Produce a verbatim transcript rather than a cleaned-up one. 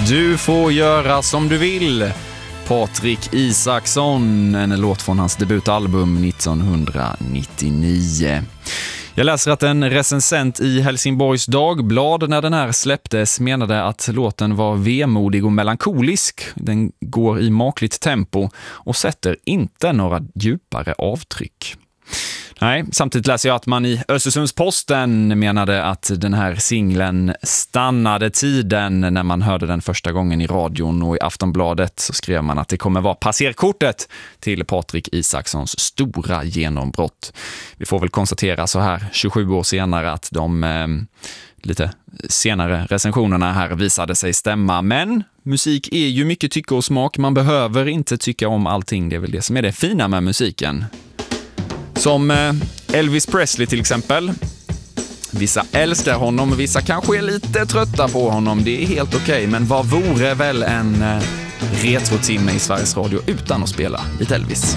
Du får göra som du vill. Patrik Isaksson, en låt från hans debutalbum nittonhundranittionio. Jag läser att en recensent i Helsingborgs Dagblad när den här släpptes menade att låten var vemodig och melankolisk. Den går i makligt tempo och sätter inte några djupare avtryck. Nej, samtidigt läser jag att man i Östersunds-Posten menade att den här singlen stannade tiden när man hörde den första gången i radion, och i Aftonbladet så skrev man att det kommer vara passerkortet till Patrik Isakssons stora genombrott. Vi får väl konstatera så här tjugosju år senare att de eh, lite senare recensionerna här visade sig stämma, men musik är ju mycket tycke och smak. Man behöver inte tycka om allting, det är väl det som är det fina med musiken. Som Elvis Presley till exempel. Vissa älskar honom, vissa kanske är lite trötta på honom. Det är helt okej, okay, men vad vore väl en retrotimme i Sveriges Radio utan att spela lite Elvis?